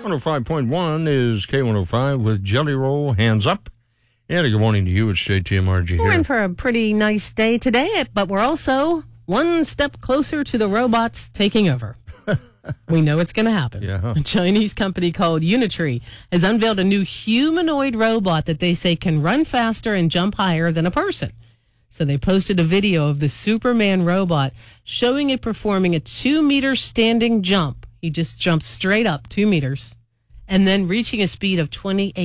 105.1 is K105 with Jelly Roll, Hands Up. And a good morning to you. It's JTMRG here. We're in for a pretty nice day today, but we're also one step closer to the robots taking over. We know it's going to happen. Yeah. A Chinese company called Unitree has unveiled a new humanoid robot that they say can run faster and jump higher than a person. So they posted a video of the Superman robot showing it performing a 2-meter standing jump. He just jumped straight up 2 meters and then reaching a speed of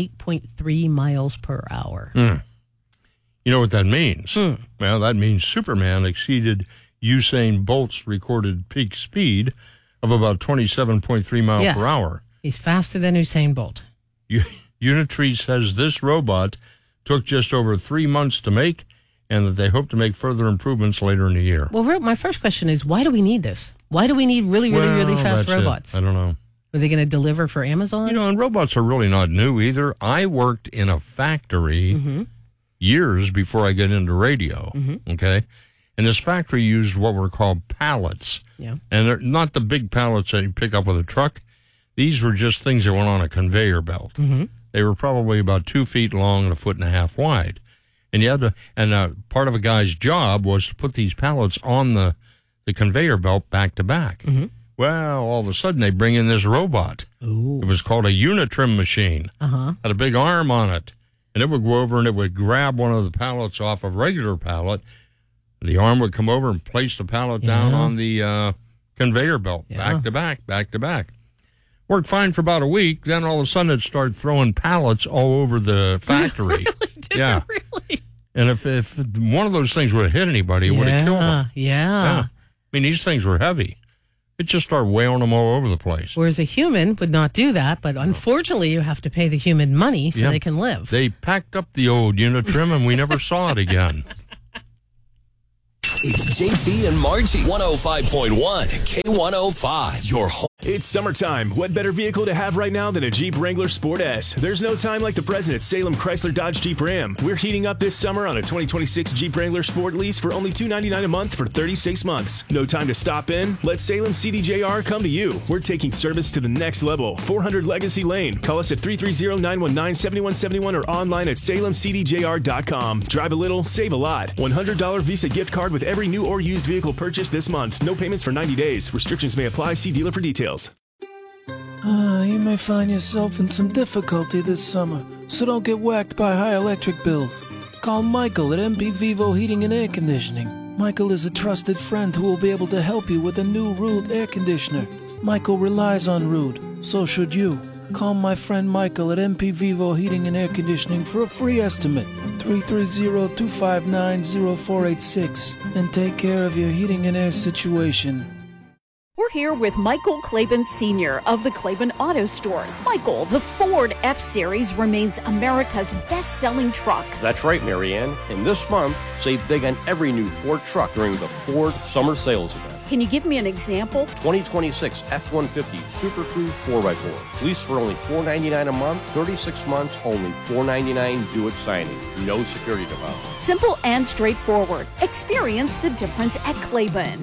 28.3 miles per hour. You know what that means? Well, that means Superman exceeded Usain Bolt's recorded peak speed of about 27.3 miles per hour. He's faster than Usain Bolt. Unitree says this robot took just over 3 months to make and that they hope to make further improvements later in the year. Well, my first question is, why do we need this? Why do we need really fast robots? I don't know. Are they going to deliver for Amazon? You know, and robots are really not new either. I worked in a factory years before I got into radio, okay? And this factory used what were called pallets. Yeah. And they're not the big pallets that you pick up with a truck. These were just things that went on a conveyor belt. They were probably about 2 feet long and 1.5 feet wide. And you had to, part of a guy's job was to put these pallets on the conveyor belt back to back. Well, all of a sudden they bring in this robot. Ooh. It was called a Unitrim machine. Had a big arm on it. And it would go over and it would grab one of the pallets off a regular pallet. The arm would come over and place the pallet down on the conveyor belt, back to back, back to back. Worked fine for about a week. Then all of a sudden it started throwing pallets all over the factory. Really? And if one of those things would have hit anybody, it would have killed them. Yeah. I mean, these things were heavy. It just started wailing them all over the place. Whereas a human would not do that, but unfortunately you have to pay the human money so they can live. They packed up the old Unitrim and we never saw it again. It's JT and Margie. 105.1 K105. Your home. It's summertime. What better vehicle to have right now than a Jeep Wrangler Sport S? There's no time like the present at Salem Chrysler Dodge Jeep Ram. We're heating up this summer on a 2026 Jeep Wrangler Sport lease for only $299 a month for 36 months. No time to stop in? Let Salem CDJR come to you. We're taking service to the next level. 400 Legacy Lane. Call us at 330-919-7171 or online at salemcdjr.com. Drive a little, save a lot. $100 Visa gift card with every new or used vehicle purchase this month. No payments for 90 days. Restrictions may apply. See dealer for details. You may find yourself in some difficulty this summer, so don't get whacked by high electric bills. Call Michael at MP Vivo Heating and Air Conditioning. Michael is a trusted friend who will be able to help you with a new Rude air conditioner. Michael relies on Rude, so should you. Call my friend Michael at MP Vivo Heating and Air Conditioning for a free estimate. 330-259-0486 and take care of your heating and air situation. We're here with Michael Claiborne Sr. of the Claiborne Auto Stores. Michael, the Ford F-Series remains America's best-selling truck. That's right, Marianne. And this month, save big on every new Ford truck during the Ford Summer Sales Event. Can you give me an example? 2026 F-150 Super Crew 4x4. Lease for only $499 a month, 36 months, only $499 due at signing. No security deposit. Simple and straightforward. Experience the difference at Claiborne.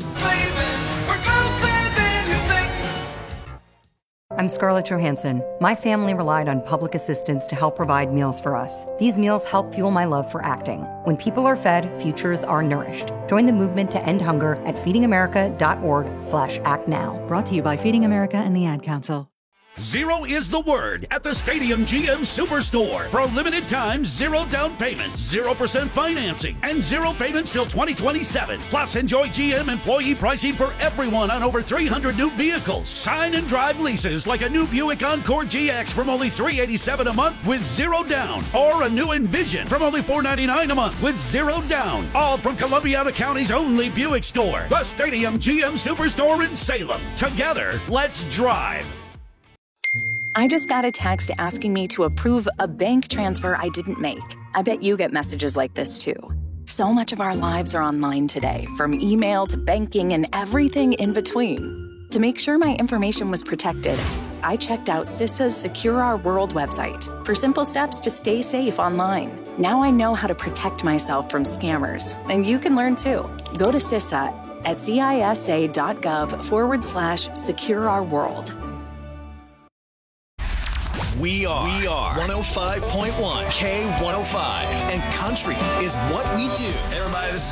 I'm Scarlett Johansson. My family relied on public assistance to help provide meals for us. These meals help fuel my love for acting. When people are fed, futures are nourished. Join the movement to end hunger at feedingamerica.org/actnow. Brought to you by Feeding America and the Ad Council. Zero is the word at the Stadium GM Superstore. For a limited time, zero down payments, 0% financing, and zero payments till 2027. Plus, enjoy GM employee pricing for everyone on over 300 new vehicles. Sign and drive leases like a new Buick Encore GX from only $387 a month with zero down. Or a new Envision from only $499 a month with zero down. All from Columbiana County's only Buick store. The Stadium GM Superstore in Salem. Together, let's drive. I just got a text asking me to approve a bank transfer I didn't make. I bet you get messages like this too. So much of our lives are online today, from email to banking and everything in between. To make sure my information was protected, I checked out CISA's Secure Our World website for simple steps to stay safe online. Now I know how to protect myself from scammers, and you can learn too. Go to CISA at cisa.gov/Secure Our World. We are 105.1 K105. And country is what we do. Hey everybody, this is